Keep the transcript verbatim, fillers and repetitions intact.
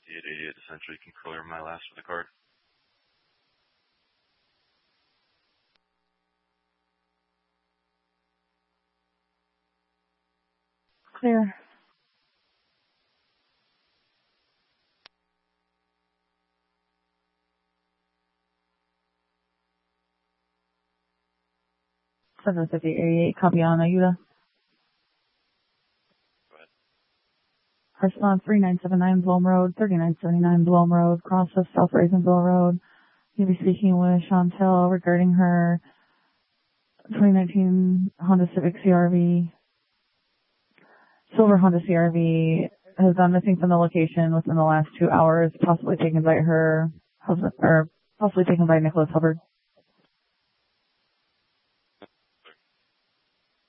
eight eighty-eight to Century. You can clear my last for the card. Clear. seven fifty eighty-eight, copy on Ayuda. Go ahead. Response three nine seven nine Bloom Road, thirty-nine seventy-nine Bloom Road, cross of South Raisonville Road. You'll be speaking with Chantel regarding her twenty nineteen Honda Civic C R V. Silver Honda C R V has gone missing from the location within the last two hours, possibly taken by her husband, or possibly taken by Nicholas Hubbard.